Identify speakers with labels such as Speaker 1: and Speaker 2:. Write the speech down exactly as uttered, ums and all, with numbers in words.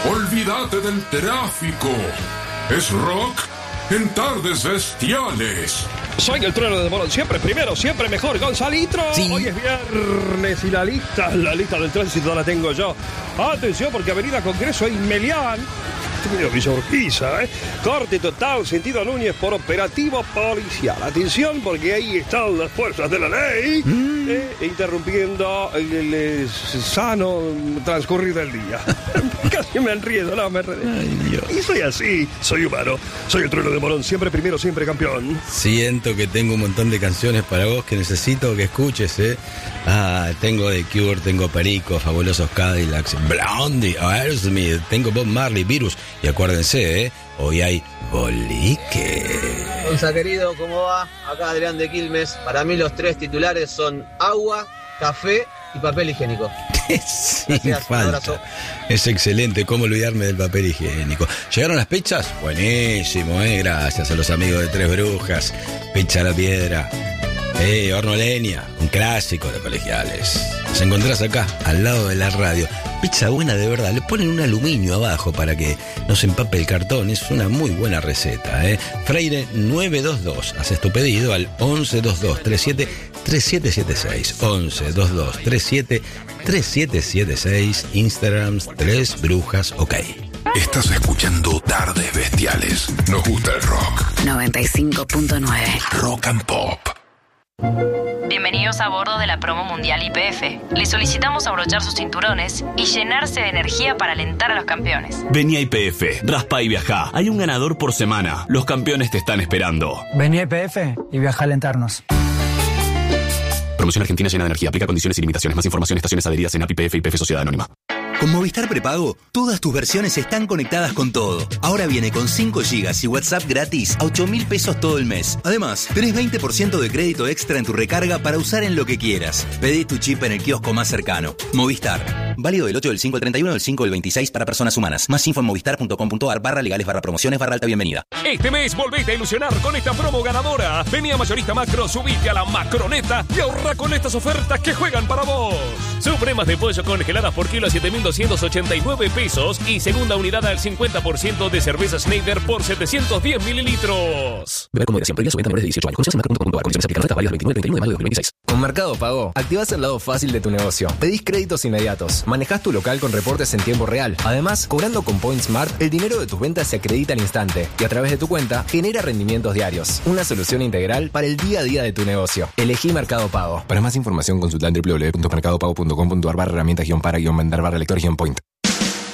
Speaker 1: Olvídate del tráfico. Es rock en Tardes Bestiales.
Speaker 2: Soy el trueno de Morón, siempre primero, siempre mejor, Gonzalitro.
Speaker 3: Sí.
Speaker 2: Hoy es viernes y la lista, la lista del tránsito la tengo yo. Atención, porque Avenida Congreso y Melián, medio Villa Urquiza, ¿eh? Corte total, sentido Núñez por operativo policial. Atención, porque ahí están las fuerzas de la ley, mm. eh, interrumpiendo el, el, el sano transcurrir del día. Casi me enriedo, no me enredé.
Speaker 3: Ay, Dios.
Speaker 2: Y soy así, soy humano, soy el trueno de Morón, siempre primero, siempre campeón.
Speaker 3: Siento que tengo un montón de canciones para vos que necesito que escuches, ¿eh? Ah, tengo The Cure, tengo Perico, Fabulosos Cadillacs, Blondie, Aerosmith, tengo Bob Marley, Virus. Y acuérdense, ¿eh? Hoy hay boliche.
Speaker 4: Gonza querido, ¿cómo va? Acá Adrián de Quilmes. Para mí los tres titulares son agua, café y papel higiénico.
Speaker 3: Sin
Speaker 4: Gracias,
Speaker 3: falta. Es excelente, cómo olvidarme del papel higiénico. ¿Llegaron las pizzas? Buenísimo, ¿eh? Gracias a los amigos de Tres Brujas. Pizza a la Piedra. Eh, horno leña, un clásico de Colegiales. Nos encontrás acá, al lado de la radio. Pizza buena de verdad, le ponen un aluminio abajo para que no se empape el cartón. Es una muy buena receta, ¿eh? Freire nueve dos dos, haces tu pedido al once veintidós treinta y siete treinta y siete setenta y seis. once veintidós treinta y siete treinta y siete setenta y seis. Instagram Tres Brujas, ok.
Speaker 1: Estás escuchando Tardes Bestiales. Nos gusta el rock.
Speaker 5: noventa y cinco punto nueve.
Speaker 1: Rock and Pop.
Speaker 6: Bienvenidos a bordo de la promo mundial Y P F. Les solicitamos abrochar sus cinturones y llenarse de energía para alentar a los campeones.
Speaker 7: Vení a Y P F, raspa y viajá. Hay un ganador por semana. Los campeones te están esperando.
Speaker 8: Vení a Y P F y viaja a alentarnos.
Speaker 7: Promoción Argentina llena de energía. Aplica condiciones y limitaciones. Más información en estaciones adheridas en A P I P F y Y P F Sociedad Anónima.
Speaker 9: Con Movistar Prepago, todas tus versiones están conectadas con todo. Ahora viene con cinco gigas y WhatsApp gratis a ocho mil pesos todo el mes. Además, tenés veinte por ciento de crédito extra en tu recarga para usar en lo que quieras. Pedí tu chip en el kiosco más cercano. Movistar. Válido del ocho del cinco al treinta y uno del cinco del veintiséis para personas humanas. Más info en movistar punto com punto ar barra legales barra promociones barra alta bienvenida.
Speaker 10: Este mes volvete a ilusionar con esta promo ganadora. Vení a Mayorista Macro, subite a la Macroneta y ahorra con estas ofertas que juegan para vos. Supremas de pollo congeladas por kilo a siete mil doscientos ochenta y nueve pesos y segunda unidad al cincuenta por ciento de cerveza Schneider por setecientos diez mililitros.
Speaker 11: Beber con moderación, prohibida su venta a menores de dieciocho años. Condiciones en macro punto com punto ar. Condiciones aplican. Oferta válida del veintinueve al treinta y uno de mayo de dos mil veintiséis.
Speaker 12: Con Mercado Pago, activás el lado fácil de tu negocio. Pedís créditos inmediatos. Manejás tu local con reportes en tiempo real. Además, cobrando con Point Smart, el dinero de tus ventas se acredita al instante y a través de tu cuenta genera rendimientos diarios. Una solución integral para el día a día de tu negocio. Elegí Mercado Pago.
Speaker 13: Para más información, consulta en doble u doble u doble u punto mercado pago punto com punto ar barra herramientas guión para guión vender barra lector guión point.